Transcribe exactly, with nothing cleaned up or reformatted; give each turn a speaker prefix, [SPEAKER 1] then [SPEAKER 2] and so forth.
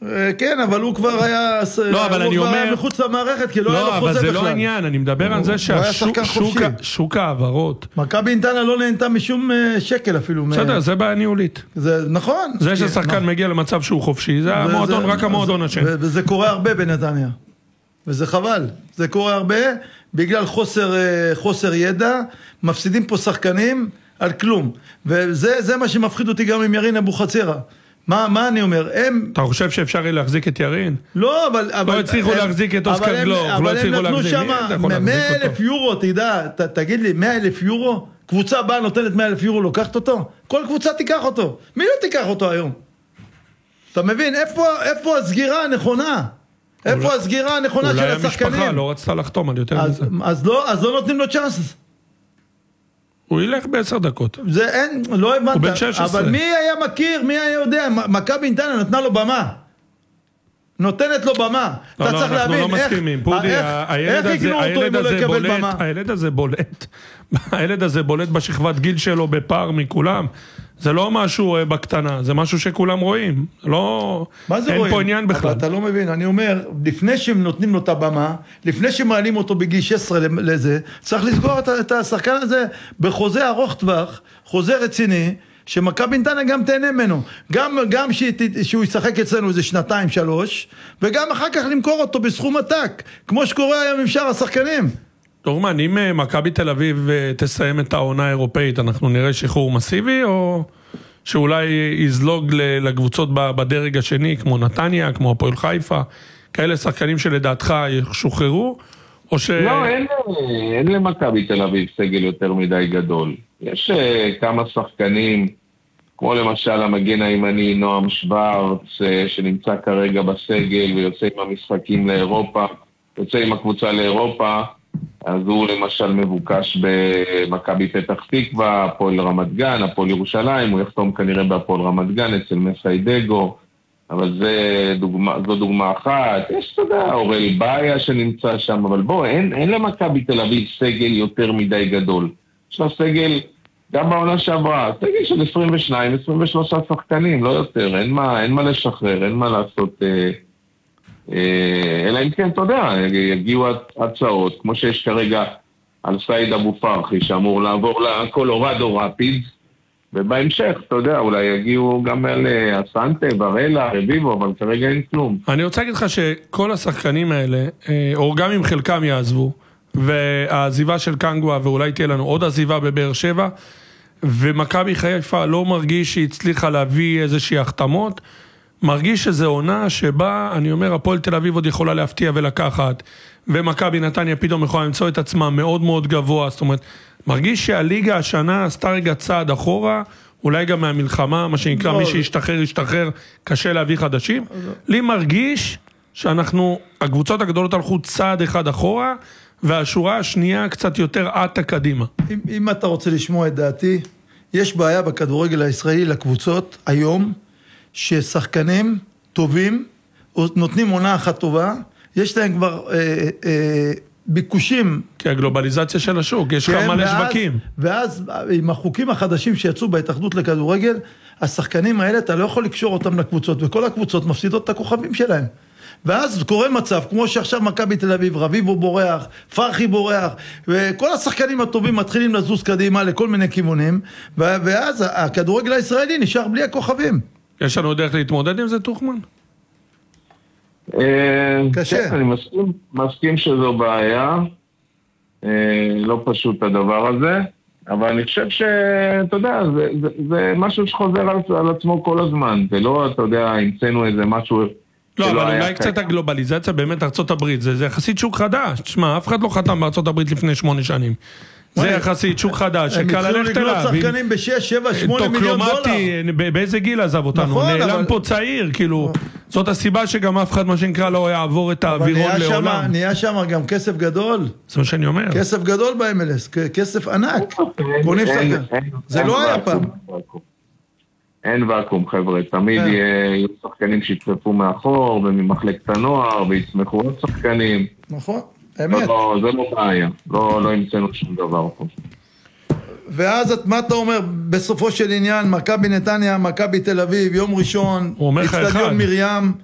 [SPEAKER 1] כן, אבל הוא כבר היה...
[SPEAKER 2] לא, אבל אני אומר...
[SPEAKER 1] מחוץ למערכת, כי לא היה לו חוזה בכלל.
[SPEAKER 2] לא, אבל זה לא העניין, אני מדבר על זה שהשוק העברות...
[SPEAKER 1] מכבי נתניה לא נהנתה משום שקל אפילו.
[SPEAKER 2] בסדר, זה בעיה ניהולית.
[SPEAKER 1] זה נכון.
[SPEAKER 2] זה ששחקן מגיע למצב שהוא חופשי, זה המועדון, רק המועדון השם.
[SPEAKER 1] וזה קורה הרבה בנתניה. וזה חבל. זה קורה הרבה, בגלל חוסר ידע, מפסידים פה שחקנים על כלום. וזה מה שמפחיד אותי גם עם ירין אבוחצירא. מה, מה אני אומר? הם...
[SPEAKER 2] אתה חושב שאפשר להחזיק את ירין?
[SPEAKER 1] לא, אבל...
[SPEAKER 2] לא הצליחו להחזיק את אוסקר גלוב, לא הצליחו להחזיק.
[SPEAKER 1] אבל הם נתנו שם מאה אלף יורו, תדע, תגיד לי, מאה אלף יורו? קבוצה באה נותנת מאה אלף יורו, לוקחת אותו? כל קבוצה תיקח אותו. מי לא תיקח אותו היום? אתה מבין? איפה הסגירה הנכונה? איפה הסגירה הנכונה של השחקנים?
[SPEAKER 2] אולי המשפחה לא רצתה לחתום על יותר מזה.
[SPEAKER 1] אז לא נותנים לו צ'אנס.
[SPEAKER 2] הוא ילך בעשר דקות.
[SPEAKER 1] זה אין, לא הבנת.
[SPEAKER 2] הוא בן שש עשרה.
[SPEAKER 1] אבל מי היה מכיר, מי היה יודע? מכבי נתניה נתנה לו במה. נותנת לו במה.
[SPEAKER 2] לא, לא, אנחנו לא מסכימים. פודי, הילד הזה בולט, הילד הזה בולט, הילד הזה בולט בשכבת גיל שלו בפער מכולם. זה לא משהו בקטנה, זה משהו שכולם רואים. לא, אין פה עניין בכלל.
[SPEAKER 1] אבל אתה לא מבין, אני אומר, לפני שהם נותנים לו את הבמה, לפני שמעלים אותו בגיל שש עשרה לזה, צריך לסגור את השחקן הזה בחוזה ארוך טווח, חוזה רציני, שמכבי נתניה גם תהנה ממנו. גם, גם שהוא ישחק אצלנו איזה שנתיים, שלוש, וגם אחר כך למכור אותו בסכום עתק, כמו שקורה היום עם שאר השחקנים.
[SPEAKER 2] דורמן, אם מכבי תל אביב תסיים את העונה האירופאית, אנחנו נראה שחרור מסיבי, או שאולי יזלוג לקבוצות בדרג השני, כמו נתניה, כמו הפועל חיפה, כאלה שחקנים שלדעתך ישוחררו, או ש...
[SPEAKER 3] לא, אין, אין למכבי תל אביב סגל יותר מדי גדול. יש uh, כמה שחקנים, כמו למשל המגן הימני נועם שוורץ, uh, שנמצא כרגע בסגל ויוצא עם המשחקים לאירופה, יוצא עם הקבוצה לאירופה, אז הוא למשל מבוקש במכבי פתח תקווה, הפועל רמת גן, הפועל ירושלים, הוא יחתום כנראה בהפועל רמת גן אצל מסיידגו, אבל זה דוגמה, זו דוגמה אחת. יש, אתה יודע, אורל באיה שנמצא שם, אבל בוא, אין, אין למכבי תל אביב סגל יותר מדי גדול. יש לה סגל, גם בעונה שעברה, סגל של עשרים ושתיים עשרים ושלושה שחקנים, לא יותר, אין מה, אין מה לשחרר, אין מה לעשות... אה, אלא אם כן, אתה יודע, יגיעו הצעות, כמו שיש כרגע על סעיד אבו פרחי, שאמור לעבור לקולורדו רפידס, ובהמשך, אתה יודע, אולי יגיעו גם אל אסנטה, ברלה, רביבו, אבל כרגע אין כלום.
[SPEAKER 2] אני רוצה להגיד לך שכל השחקנים האלה, או גם אם חלקם יעזבו, והעזיבה של קנגווה, ואולי תהיה לנו עוד עזיבה בבאר שבע, ומכבי חיפה לא מרגיש שהיא הצליחה להביא איזושהי החתמות, מרגיש שזה עונה שבה, אני אומר, הפועל תל אביב עוד יכולה להפתיע ולקחת, ומכבי נתניה פתאום יכולה למצוא את עצמה מאוד מאוד גבוה, זאת אומרת, מרגיש שהליגה השנה עשתה רגע צעד אחורה, אולי גם מהמלחמה, מה שנקרא, מי שישתחרר, ישתחרר, קשה להביא חדשים. לי מרגיש שאנחנו, הקבוצות הגדולות הלכו צעד אחד אחורה, והשורה השנייה קצת יותר עטה קדימה.
[SPEAKER 1] אם, אם אתה רוצה לשמוע את דעתי, יש בעיה בכדורגל הישראלי לקבוצות היום, ששחקנים טובים, נותנים עונה אחת טובה, יש להם כבר אה, אה, ביקושים.
[SPEAKER 2] כי הגלובליזציה של השוק, יש לך מלא שווקים.
[SPEAKER 1] ואז עם החוקים החדשים שיצאו בהתאחדות לכדורגל, השחקנים האלה אתה לא יכול לקשור אותם לקבוצות, וכל הקבוצות מפסידות את הכוכבים שלהם. ואז קורה מצב, כמו שעכשיו מכבי תל אביב, רביבו בורח, פרחי בורח, וכל השחקנים הטובים מתחילים לזוז קדימה לכל מיני כיוונים, ואז הכדורגל הישראלי נשאר בלי הכוכבים.
[SPEAKER 2] יש לנו דרך להתמודד עם זה, תוכמן?
[SPEAKER 1] קשה.
[SPEAKER 3] אני מסכים, מסכים שזו בעיה, לא פשוט הדבר הזה, אבל אני חושב שאתה יודע, זה, זה, זה משהו שחוזר על, על עצמו כל הזמן, זה לא, אתה יודע, המצאנו איזה משהו...
[SPEAKER 2] לא, אבל אולי קצת הגלובליזציה באמת ארצות הברית, זה, זה יחסית שוק חדש, תשמע, אף אחד לא חתם בארצות הברית לפני שמונה שנים. זה יחסית שוק חדש, שקל ללכת אליו.
[SPEAKER 1] הם התחילו לקנות שחקנים בשש, שבע, שמונה מיליון דולר.
[SPEAKER 2] טוקלומטי, באיזה גיל עזב אותנו? נעלם פה צעיר, כאילו, זאת הסיבה שגם אף אחד מה שנקרא לא יעבור את האווירון לעולם.
[SPEAKER 1] אבל נהיה שם גם כסף גדול.
[SPEAKER 2] זה מה שאני אומר.
[SPEAKER 1] כסף גדול ב-אם אל אס, כסף ענק. קונים שחקן. זה לא היה פעם.
[SPEAKER 3] אין ואקום, חבר'ה. תמיד יהיו שחקנים שיצטרפו מאחור, וממחלקת הנוער, ויצמחו עוד שחקנים.
[SPEAKER 1] נכון. אמת.
[SPEAKER 3] לא, זה לא בעיה, לא, לא המצאנו שום דבר פה.
[SPEAKER 1] ואז מה אתה אומר, בסופו של עניין, מכבי נתניה, מכבי תל אביב, יום ראשון, אצטדיון מרים,